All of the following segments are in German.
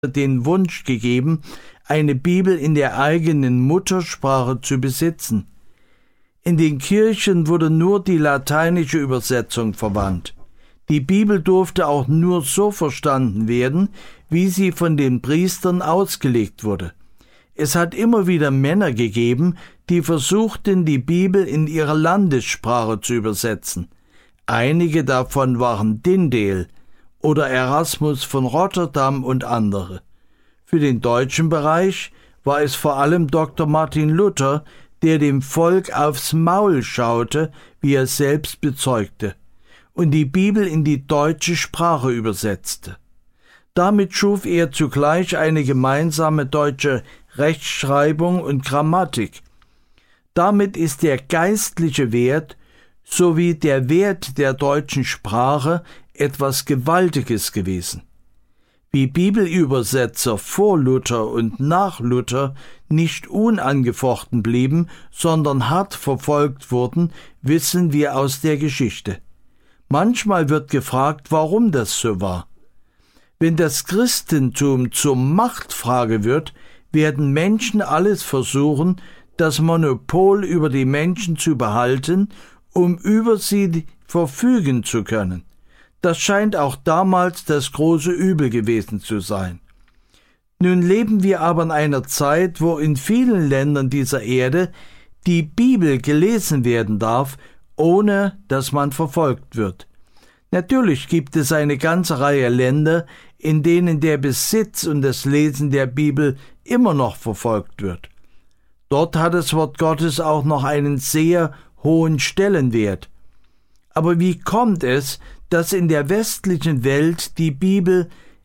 den Wunsch gegeben, eine Bibel in der eigenen Muttersprache zu besitzen. In den Kirchen wurde nur die lateinische Übersetzung verwandt. Die Bibel durfte auch nur so verstanden werden, wie sie von den Priestern ausgelegt wurde. Es hat immer wieder Männer gegeben, die versuchten, die Bibel in ihre Landessprache zu übersetzen. Einige davon waren Tyndale oder Erasmus von Rotterdam und andere. Für den deutschen Bereich war es vor allem Dr. Martin Luther, der dem Volk aufs Maul schaute, wie er selbst bezeugte, und die Bibel in die deutsche Sprache übersetzte. Damit schuf er zugleich eine gemeinsame deutsche Rechtschreibung und Grammatik. Damit ist der geistliche Wert sowie der Wert der deutschen Sprache etwas Gewaltiges gewesen. Wie Bibelübersetzer vor Luther und nach Luther nicht unangefochten blieben, sondern hart verfolgt wurden, wissen wir aus der Geschichte. Manchmal wird gefragt, warum das so war. Wenn das Christentum zur Machtfrage wird, werden Menschen alles versuchen, das Monopol über die Menschen zu behalten, um über sie verfügen zu können. Das scheint auch damals das große Übel gewesen zu sein. Nun leben wir aber in einer Zeit, wo in vielen Ländern dieser Erde die Bibel gelesen werden darf, ohne dass man verfolgt wird. Natürlich gibt es eine ganze Reihe Länder, in denen der Besitz und das Lesen der Bibel immer noch verfolgt wird. Dort hat das Wort Gottes auch noch einen sehr hohen Stellenwert. Aber wie kommt es, dass in der westlichen Welt die Bibel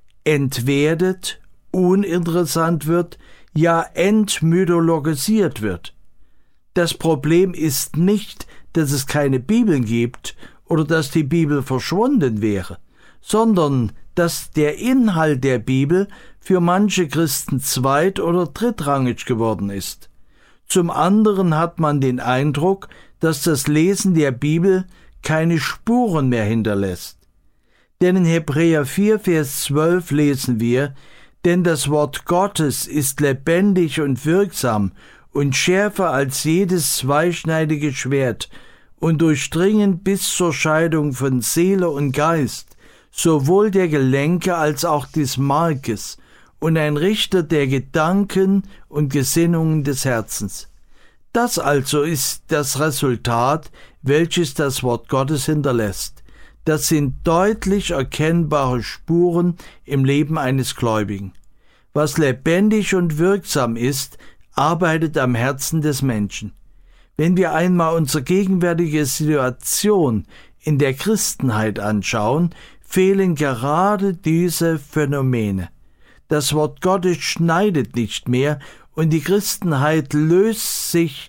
entwertet, uninteressant wird, ja entmythologisiert wird? Das Problem ist nicht, dass es keine Bibeln gibt oder dass die Bibel verschwunden wäre, sondern dass der Inhalt der Bibel für manche Christen zweit- oder drittrangig geworden ist. Zum anderen hat man den Eindruck, dass das Lesen der Bibel keine Spuren mehr hinterlässt. Denn in Hebräer 4, Vers 12 lesen wir: Denn das Wort Gottes ist lebendig und wirksam und schärfer als jedes zweischneidige Schwert und durchdringend bis zur Scheidung von Seele und Geist, sowohl der Gelenke als auch des Markes, und ein Richter der Gedanken und Gesinnungen des Herzens. Das also ist das Resultat, welches das Wort Gottes hinterlässt. Das sind deutlich erkennbare Spuren im Leben eines Gläubigen. Was lebendig und wirksam ist, arbeitet am Herzen des Menschen. Wenn wir einmal unsere gegenwärtige Situation in der Christenheit anschauen, fehlen gerade diese Phänomene. Das Wort Gottes schneidet nicht mehr und die Christenheit löst sich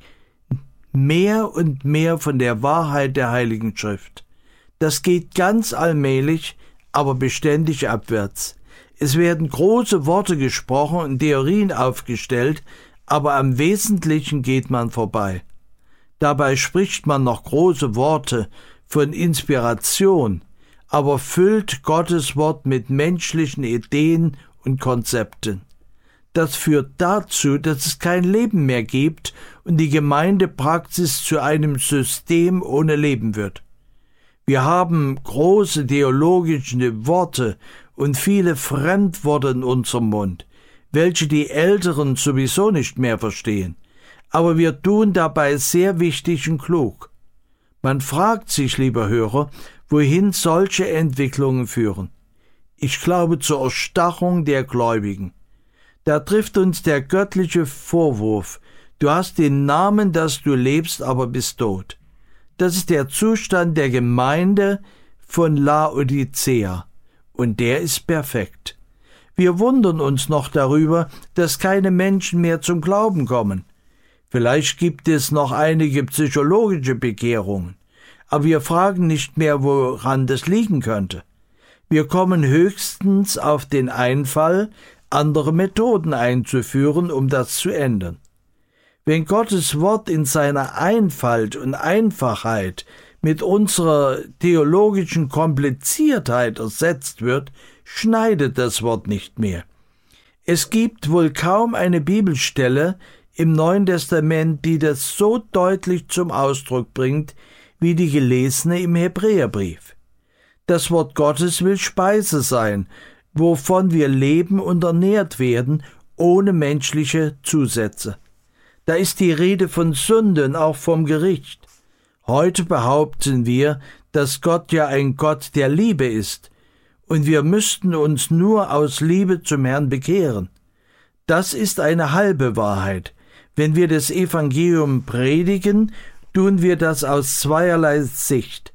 mehr und mehr von der Wahrheit der Heiligen Schrift. Das geht ganz allmählich, aber beständig abwärts. Es werden große Worte gesprochen und Theorien aufgestellt, aber am Wesentlichen geht man vorbei. Dabei spricht man noch große Worte von Inspiration, aber füllt Gottes Wort mit menschlichen Ideen und Konzepten. Das führt dazu, dass es kein Leben mehr gibt und die Gemeindepraxis zu einem System ohne Leben wird. Wir haben große theologische Worte und viele Fremdworte in unserem Mund, welche die Älteren sowieso nicht mehr verstehen. Aber wir tun dabei sehr wichtig und klug. Man fragt sich, lieber Hörer, wohin solche Entwicklungen führen. Ich glaube zur Erstarrung der Gläubigen. Da trifft uns der göttliche Vorwurf: Du hast den Namen, dass du lebst, aber bist tot. Das ist der Zustand der Gemeinde von Laodicea. Und der ist perfekt. Wir wundern uns noch darüber, dass keine Menschen mehr zum Glauben kommen. Vielleicht gibt es noch einige psychologische Bekehrungen, aber wir fragen nicht mehr, woran das liegen könnte. Wir kommen höchstens auf den Einfall, andere Methoden einzuführen, um das zu ändern. Wenn Gottes Wort in seiner Einfalt und Einfachheit mit unserer theologischen Kompliziertheit ersetzt wird, schneidet das Wort nicht mehr. Es gibt wohl kaum eine Bibelstelle im Neuen Testament, die das so deutlich zum Ausdruck bringt, wie die gelesene im Hebräerbrief. Das Wort Gottes will Speise sein, wovon wir leben und ernährt werden, ohne menschliche Zusätze. Da ist die Rede von Sünde und auch vom Gericht. Heute behaupten wir, dass Gott ja ein Gott der Liebe ist, und wir müssten uns nur aus Liebe zum Herrn bekehren. Das ist eine halbe Wahrheit. Wenn wir das Evangelium predigen, tun wir das aus zweierlei Sicht.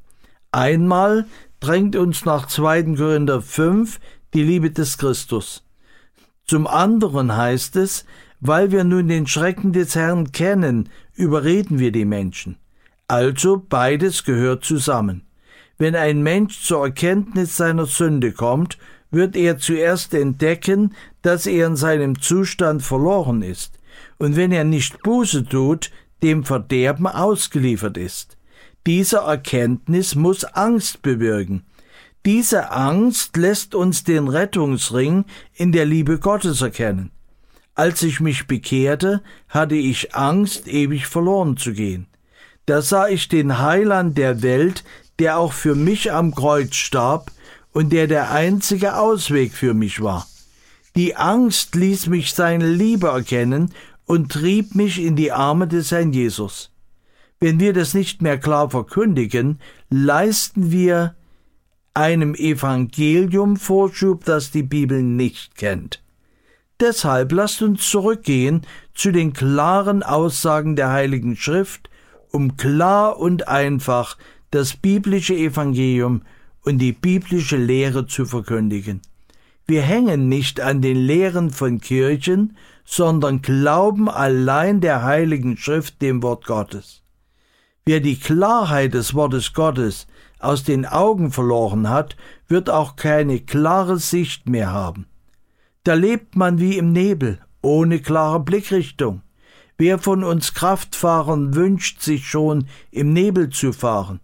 Einmal drängt uns nach 2. Korinther 5 die Liebe des Christus. Zum anderen heißt es, weil wir nun den Schrecken des Herrn kennen, überreden wir die Menschen. Also beides gehört zusammen. Wenn ein Mensch zur Erkenntnis seiner Sünde kommt, wird er zuerst entdecken, dass er in seinem Zustand verloren ist und wenn er nicht Buße tut, dem Verderben ausgeliefert ist. Diese Erkenntnis muss Angst bewirken. Diese Angst lässt uns den Rettungsring in der Liebe Gottes erkennen. Als ich mich bekehrte, hatte ich Angst, ewig verloren zu gehen. Da sah ich den Heiland der Welt, der auch für mich am Kreuz starb und der einzige Ausweg für mich war. Die Angst ließ mich seine Liebe erkennen und trieb mich in die Arme des Herrn Jesus. Wenn wir das nicht mehr klar verkündigen, leisten wir einem Evangelium Vorschub, das die Bibel nicht kennt. Deshalb lasst uns zurückgehen zu den klaren Aussagen der Heiligen Schrift, um klar und einfach das biblische Evangelium und die biblische Lehre zu verkündigen. Wir hängen nicht an den Lehren von Kirchen, sondern glauben allein der Heiligen Schrift, dem Wort Gottes. Wer die Klarheit des Wortes Gottes aus den Augen verloren hat, wird auch keine klare Sicht mehr haben. Da lebt man wie im Nebel, ohne klare Blickrichtung. Wer von uns Kraftfahrern wünscht sich schon, im Nebel zu fahren?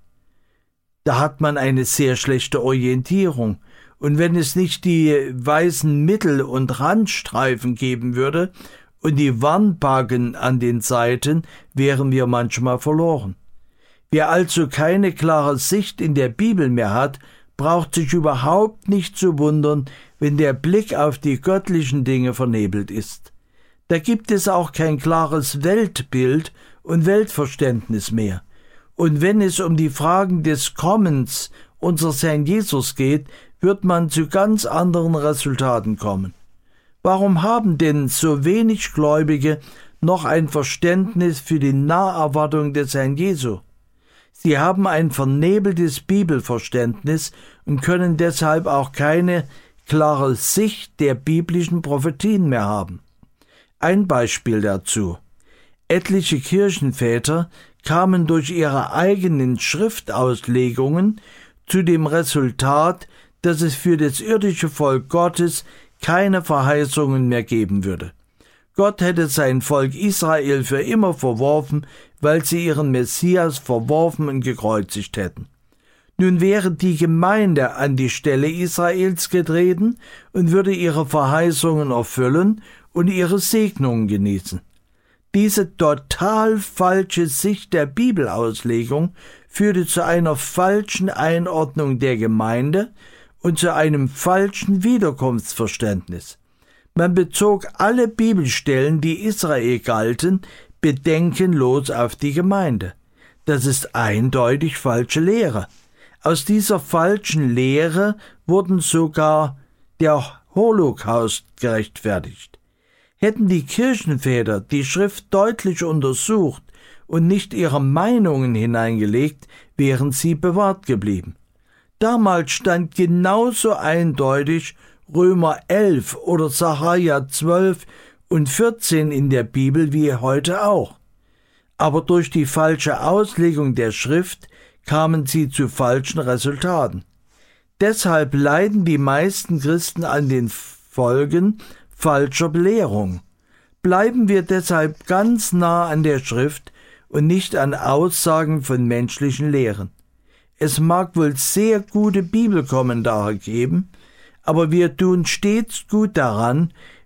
Da hat man eine sehr schlechte Orientierung. Und wenn es nicht die weißen Mittel- und Randstreifen geben würde und die Warnbalken an den Seiten, wären wir manchmal verloren. Wer also keine klare Sicht in der Bibel mehr hat, braucht sich überhaupt nicht zu wundern, wenn der Blick auf die göttlichen Dinge vernebelt ist. Da gibt es auch kein klares Weltbild und Weltverständnis mehr. Und wenn es um die Fragen des Kommens unseres Herrn Jesus geht, wird man zu ganz anderen Resultaten kommen. Warum haben denn so wenig Gläubige noch ein Verständnis für die Naherwartung des Herrn Jesu? Sie haben ein vernebeltes Bibelverständnis und können deshalb auch keine klare Sicht der biblischen Prophetien mehr haben. Ein Beispiel dazu. Etliche Kirchenväter kamen durch ihre eigenen Schriftauslegungen zu dem Resultat, dass es für das irdische Volk Gottes keine Verheißungen mehr geben würde. Gott hätte sein Volk Israel für immer verworfen, weil sie ihren Messias verworfen und gekreuzigt hätten. Nun wäre die Gemeinde an die Stelle Israels getreten und würde ihre Verheißungen erfüllen und ihre Segnungen genießen. Diese total falsche Sicht der Bibelauslegung führte zu einer falschen Einordnung der Gemeinde und zu einem falschen Wiederkunftsverständnis. Man bezog alle Bibelstellen, die Israel galten, bedenkenlos auf die Gemeinde. Das ist eindeutig falsche Lehre. Aus dieser falschen Lehre wurden sogar der Holocaust gerechtfertigt. Hätten die Kirchenväter die Schrift deutlich untersucht und nicht ihre Meinungen hineingelegt, wären sie bewahrt geblieben. Damals stand genauso eindeutig Römer 11 oder Sacharja 12 und 14 in der Bibel wie heute auch. Aber durch die falsche Auslegung der Schrift kamen sie zu falschen Resultaten. Deshalb leiden die meisten Christen an den Folgen falscher Belehrung. Bleiben wir deshalb ganz nah an der Schrift und nicht an Aussagen von menschlichen Lehren. Es mag wohl sehr gute Bibelkommentare geben, aber wir tun stets gut daran,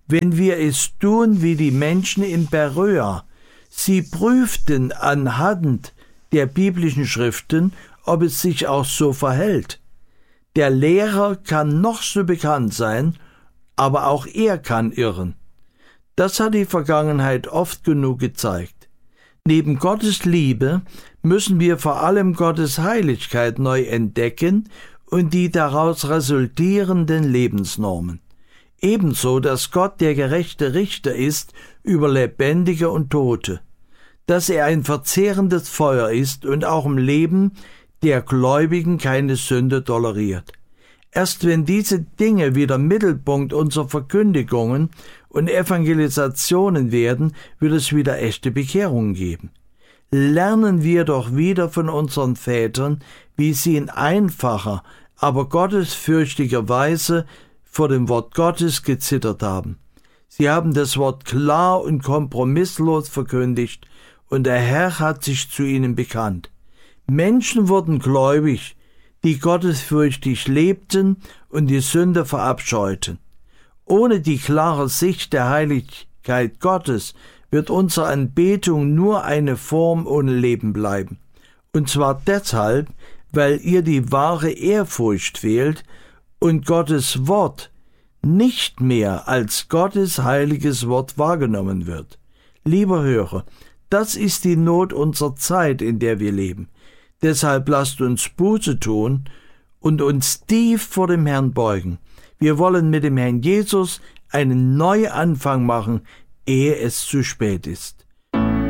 wenn wir es tun wie die Menschen in Beröa. Sie prüften anhand der biblischen Schriften, ob es sich auch so verhält. Der Lehrer kann noch so bekannt sein, aber auch er kann irren. Das hat die Vergangenheit oft genug gezeigt. Neben Gottes Liebe müssen wir vor allem Gottes Heiligkeit neu entdecken und die daraus resultierenden Lebensnormen. Ebenso, dass Gott der gerechte Richter ist über Lebendige und Tote, dass er ein verzehrendes Feuer ist und auch im Leben der Gläubigen keine Sünde toleriert. Erst wenn diese Dinge wieder Mittelpunkt unserer Verkündigungen und Evangelisationen werden, wird es wieder echte Bekehrungen geben. Lernen wir doch wieder von unseren Vätern, wie sie in einfacher, aber gottesfürchtiger Weise vor dem Wort Gottes gezittert haben. Sie haben das Wort klar und kompromisslos verkündigt, und der Herr hat sich zu ihnen bekannt. Menschen wurden gläubig, die gottesfürchtig lebten und die Sünde verabscheuten. Ohne die klare Sicht der Heiligkeit Gottes wird unsere Anbetung nur eine Form ohne Leben bleiben. Und zwar deshalb, weil ihr die wahre Ehrfurcht fehlt und Gottes Wort nicht mehr als Gottes heiliges Wort wahrgenommen wird. Lieber Hörer, das ist die Not unserer Zeit, in der wir leben. Deshalb lasst uns Buße tun und uns tief vor dem Herrn beugen. Wir wollen mit dem Herrn Jesus einen Neuanfang machen, ehe es zu spät ist.